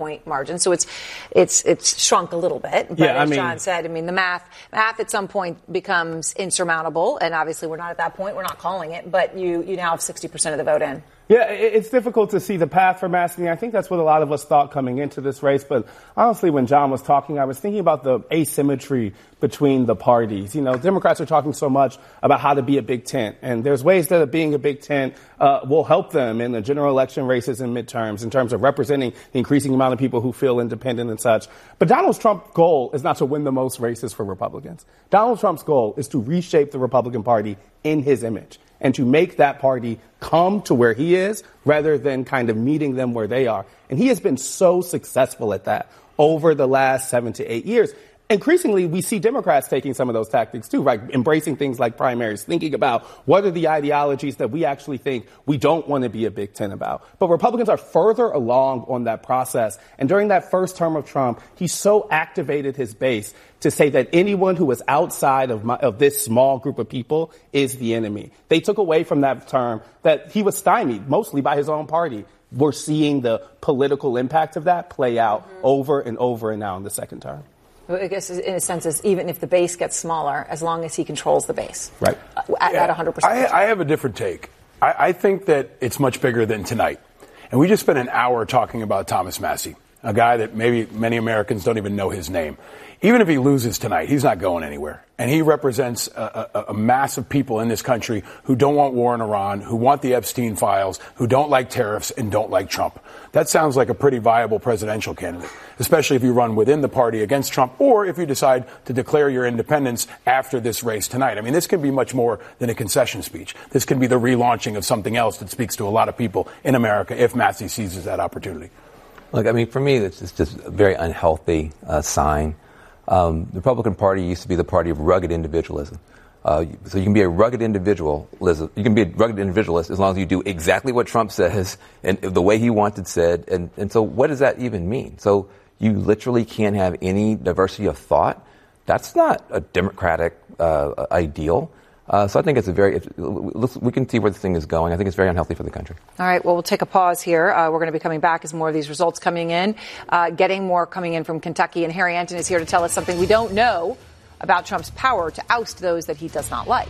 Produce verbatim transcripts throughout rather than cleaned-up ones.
point margin. So it's it's it's shrunk a little bit. But yeah, as I mean, John said, I mean, the math math at some point becomes insurmountable. And obviously we're not at that point. We're not calling it. But you, you now have sixty percent of the vote in. Yeah, it's difficult to see the path for Massey. I think that's what a lot of us thought coming into this race. But honestly, when John was talking, I was thinking about the asymmetry between the parties. You know, Democrats are talking so much about how to be a big tent. And there's ways that being a big tent uh, will help them in the general election races and midterms in terms of representing the increasing amount of people who feel independent and such. But Donald Trump's goal is not to win the most races for Republicans. Donald Trump's goal is to reshape the Republican Party in his image and to make that party come to where he is rather than kind of meeting them where they are. And he has been so successful at that over the last seven to eight years. Increasingly, we see Democrats taking some of those tactics, too, right? Embracing things like primaries, thinking about what are the ideologies that we actually think we don't want to be a big tent about. But Republicans are further along on that process. And during that first term of Trump, he so activated his base to say that anyone who was outside of, my, of this small group of people is the enemy. They took away from that term that he was stymied, mostly by his own party. We're seeing the political impact of that play out mm-hmm. over and over and now in the second term. I guess in a sense is even if the base gets smaller, as long as he controls the base. Right. Uh, at, yeah, at one hundred percent. I, I have a different take. I, I think that it's much bigger than tonight. And we just spent an hour talking about Thomas Massey, a guy that maybe many Americans don't even know his name. Even if he loses tonight, he's not going anywhere. And he represents a, a, a mass of people in this country who don't want war in Iran, who want the Epstein files, who don't like tariffs and don't like Trump. That sounds like a pretty viable presidential candidate, especially if you run within the party against Trump or if you decide to declare your independence after this race tonight. I mean, this can be much more than a concession speech. This can be the relaunching of something else that speaks to a lot of people in America if Massey seizes that opportunity. Look, I mean, for me, it's just a very unhealthy uh, sign. Um, the Republican Party used to be the party of rugged individualism. Uh, so you can be a rugged individualist. You can be a rugged individualist as long as you do exactly what Trump says and the way he wanted said. And, and so what does that even mean? So you literally can't have any diversity of thought. That's not a democratic uh, ideal. Uh, so I think it's a very, it, we can see where this thing is going. I think it's very unhealthy for the country. All right. Well, we'll take a pause here. Uh, we're going to be coming back as more of these results coming in, uh, getting more coming in from Kentucky. And Harry Anton is here to tell us something we don't know about Trump's power to oust those that he does not like.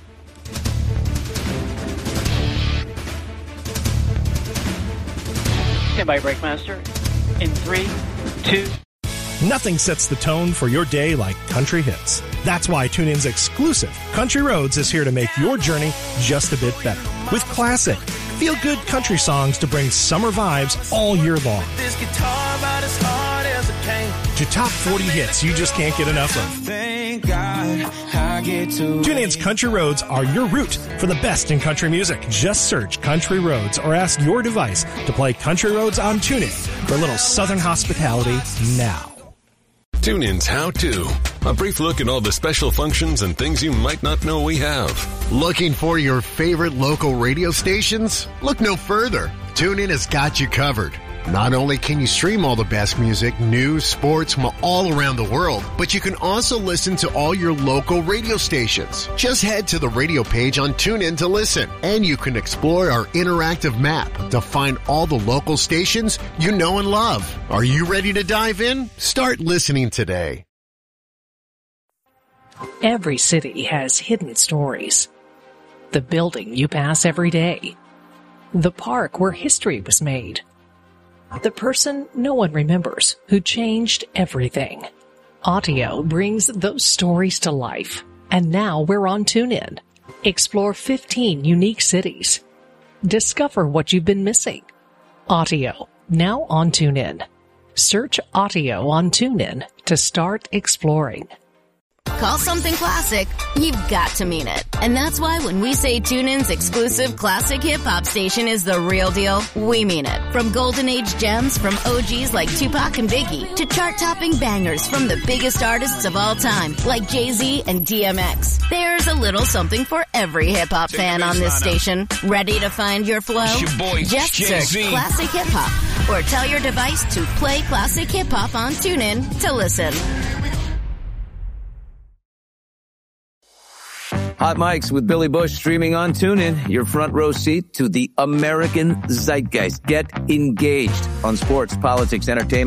Stand by, Breakmaster. In three, two. Nothing sets the tone for your day like country hits. That's why TuneIn's exclusive Country Roads is here to make your journey just a bit better. With classic, feel-good country songs to bring summer vibes all year long. This guitar about as hard as it came. To top forty hits you just can't get enough of. Thank God I get to TuneIn's Country Roads are your route for the best in country music. Just search Country Roads or ask your device to play Country Roads on TuneIn for a little Southern hospitality now. TuneIn's How To. A brief look at all the special functions and things you might not know we have. Looking for your favorite local radio stations? Look no further. TuneIn has got you covered. Not only can you stream all the best music, news, sports from all around the world, but you can also listen to all your local radio stations. Just head to the radio page on TuneIn to listen, and you can explore our interactive map to find all the local stations you know and love. Are you ready to dive in? Start listening today. Every city has hidden stories. The building you pass every day. The park where history was made. The person no one remembers who changed everything. Audio brings those stories to life. And now we're on TuneIn. Explore fifteen unique cities. Discover what you've been missing. Audio, now on TuneIn. Search Audio on TuneIn to start exploring. Call something classic, you've got to mean it. And that's why when we say TuneIn's exclusive classic hip-hop station is the real deal, we mean it. From golden age gems from O Gs like Tupac and Biggie to chart-topping bangers from the biggest artists of all time like Jay-Z and D M X. There's a little something for every hip-hop fan on this station. Ready to find your flow? Your boy, Just Jay-Z. search Classic Hip-Hop or tell your device to play Classic Hip-Hop on TuneIn to listen. Hot Mics with Billy Bush streaming on TuneIn. Your front row seat to the American zeitgeist. Get engaged on sports, politics, entertainment.